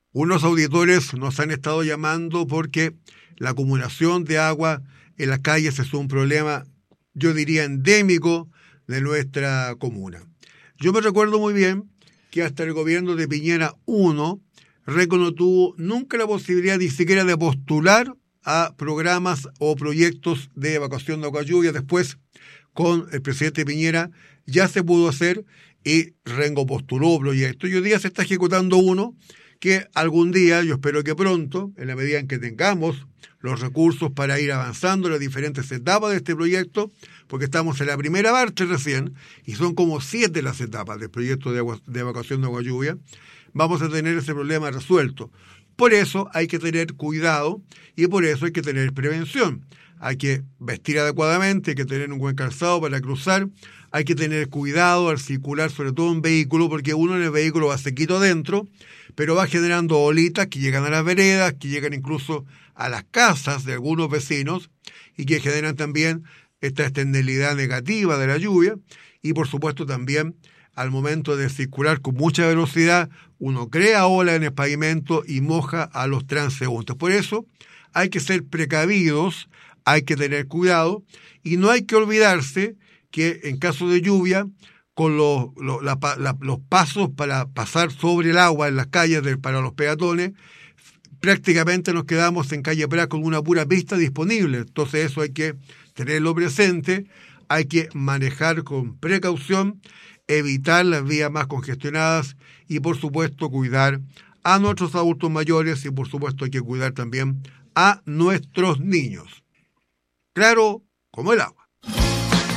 Unos auditores nos han estado llamando porque la acumulación de agua en las calles es un problema, yo diría, endémico de nuestra comuna. Yo me recuerdo muy bien que hasta el gobierno de Piñera I, Reco no tuvo nunca la posibilidad ni siquiera de postular a programas o proyectos de evacuación de agua lluvia. Después, con el presidente Piñera, ya se pudo hacer y Rengo postuló proyectos. Y hoy día se está ejecutando uno que algún día, yo espero que pronto, en la medida en que tengamos los recursos para ir avanzando en las diferentes etapas de este proyecto, porque estamos en la primera parte recién, y son como 7 las etapas del proyecto de evacuación de agua lluvia, vamos a tener ese problema resuelto. Por eso hay que tener cuidado y por eso hay que tener prevención. Hay que vestir adecuadamente, hay que tener un buen calzado para cruzar, hay que tener cuidado al circular, sobre todo en vehículo, porque uno en el vehículo va sequito adentro, pero va generando olitas que llegan a las veredas, que llegan incluso a las casas de algunos vecinos y que generan también esta externalidad negativa de la lluvia y por supuesto también al momento de circular con mucha velocidad uno crea olas en el pavimento y moja a los transeúntes. Por eso hay que ser precavidos, hay que tener cuidado y no hay que olvidarse que en caso de lluvia con los pasos para pasar sobre el agua en las calles para los peatones, prácticamente nos quedamos en calle Prat con una pura pista disponible. Entonces eso hay que tenerlo presente, hay que manejar con precaución, evitar las vías más congestionadas y por supuesto cuidar a nuestros adultos mayores y por supuesto hay que cuidar también a nuestros niños. Claro como el agua.